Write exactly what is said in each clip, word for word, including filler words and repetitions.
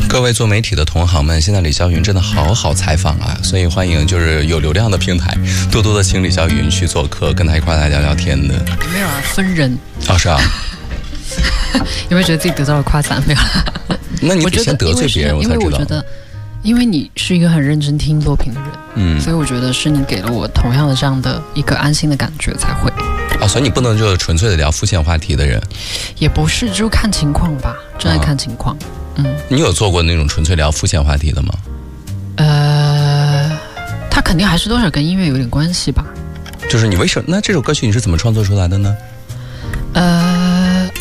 各位做媒体的同行们，现在李霄云真的好好采访啊，所以欢迎就是有流量的平台多多的请李霄云去做客，跟他一块来聊聊天的。 没有啊，分人。 哦，是啊。 有没有觉得自己得到了夸赞？没有。 那你得先得罪别人，我才知道。 因为我觉得，因为你是一个很认真听作品的人，嗯，所以我觉得是你给了我同样的这样的一个安心的感觉才会。 啊，所以你不能就纯粹的聊肤浅话题的人。 也不是，就看情况吧，真的看情况。啊、嗯， 你有做过那种纯粹聊肤浅话题的吗？ 呃，它肯定还是多少跟音乐有点关系吧。 就是你为什么？那这首歌曲你是怎么创作出来的呢？ 呃，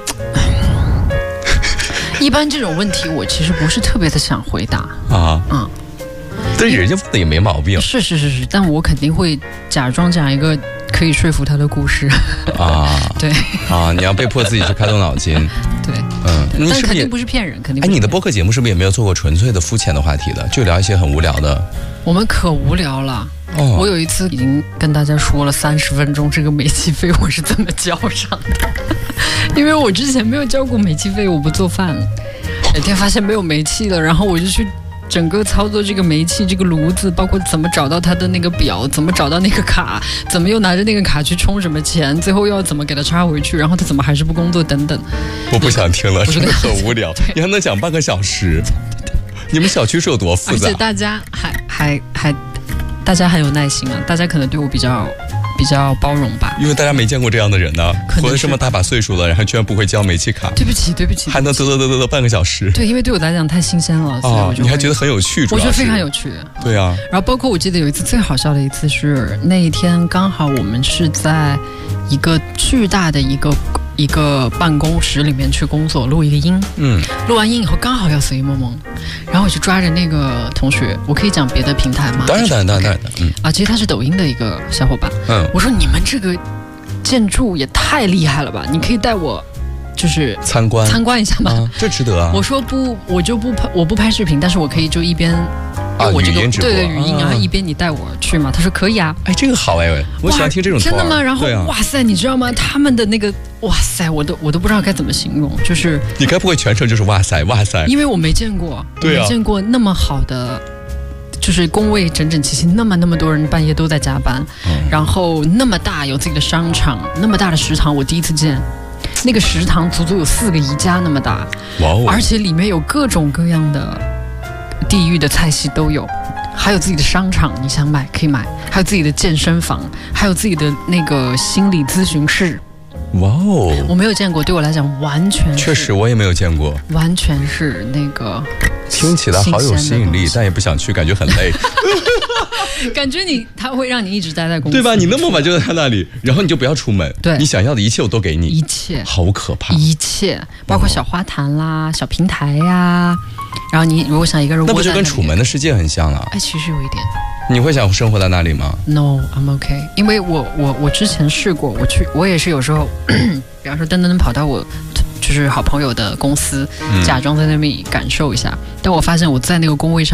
一般这种问题我其实不是特别的想回答啊。嗯， 但人家问的也没毛病。 是是是是，但我肯定会假装讲一个可以说服他的故事啊。 对啊，你要被迫自己去开动脑筋。 对， 嗯，你但肯定不是骗人，肯定不是骗人。 哎，你的播客节目是不是也没有做过纯粹的肤浅的话题的，就聊一些很无聊的？ 我们可无聊了。哦、我有一次已经跟大家说了三十分钟，这个煤气费我是怎么交上的，因为我之前没有交过煤气费，我不做饭，有天发现没有煤气了，然后我就去整个操作这个煤气这个炉子，包括怎么找到它的那个表，怎么找到那个卡，怎么又拿着那个卡去充什么钱，最后要怎么给它插回去，然后它怎么还是不工作等等。 我不想听了，真的很无聊，你还能讲半个小时？你们小区是有多复杂？ 而且大家还还还。大家很有耐心啊，大家可能对我比较比较包容吧， 因为大家没见过这样的人呢、啊，活得这么大把岁数了，然后居然不会交煤气卡。 对不起，对不起， 还能嘚嘚嘚嘚嘚半个小时。 对，因为对我来讲太新鲜了，所以我就、哦、 你还觉得很有趣？ 我觉得非常有趣。 对啊， 然后包括我记得有一次最好笑的一次是那一天刚好我们是在一个巨大的一个。一个办公室里面去工作，录一个音，嗯，录完音以后刚好要随意梦梦，然后我就抓着那个同学，我可以讲别的平台吗？ 当然当然当然当然， 嗯啊，其实他是抖音的一个小伙伴，嗯，我说你们这个建筑也太厉害了吧，你可以带我就是参观参观一下吗？ 啊、这值得啊！ 我说不，我就不拍，我不拍视频，但是我可以就一边。 啊， 我这个语音直播对对语音，然后一边你带我去嘛？他说可以啊。 哎，这个好哎，我喜欢听这种。 真的吗？然后、 啊、 哇塞，你知道吗？他们的那个哇塞，我都我都不知道该怎么形容，就是你该不会全程就是哇塞哇塞？ 因为我没见过， 对啊， 没见过那么好的，就是工位整整齐齐，那么那么多人半夜都在加班，嗯、然后那么大有自己的商场，那么大的食堂，我第一次见。那个食堂足足有四个宜家那么大，哇哦！而且里面有各种各样的地域的菜系都有。还有自己的商场，你想买可以买，还有自己的健身房，还有自己的那个心理咨询室。 哇哦！ 我没有见过，对我来讲完全是。 确实，我也没有见过。 完全是那个。 听起来好有吸引力，但也不想去，感觉很累。 感觉你他会让你一直待在公司， 对吧？你那么晚就在他那里，然后你就不要出门， 对， 你想要的一切我都给你， 一切， 好可怕， 一切，包括小花坛啦、哦、小平台呀、啊。然后你如果想一个人窝在那， 那不就跟楚门的世界很像啊？ 哎，其实有一点。 你会想生活在那里吗 ？No, I'm OK。因为我我我之前试过，我去，我也是有时候，比方说噔噔噔跑到我就是好朋友的公司，嗯、假装在那边感受一下，但我发现我在那个工位上。